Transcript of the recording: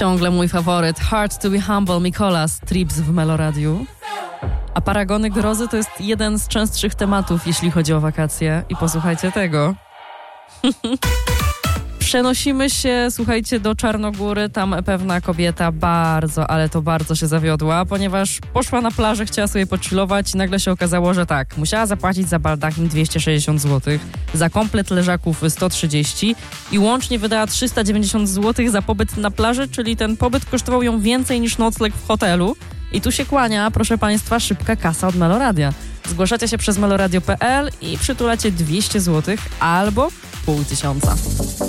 Ciągle mój faworyt Hard to be Humble Mikolas Trips w Meloradiu. A paragony grozy to jest jeden z częstszych tematów, jeśli chodzi o wakacje. I posłuchajcie tego. Przenosimy się, słuchajcie, do Czarnogóry. Tam pewna kobieta bardzo, ale to bardzo się zawiodła, ponieważ poszła na plażę, chciała sobie pochillować i nagle się okazało, że tak, musiała zapłacić za baldachin 260 zł, za komplet leżaków 130 i łącznie wydała 390 zł za pobyt na plaży, czyli ten pobyt kosztował ją więcej niż nocleg w hotelu. I tu się kłania, proszę Państwa, szybka kasa od Meloradia. Zgłaszacie się przez meloradio.pl i przytulacie 200 zł albo 500.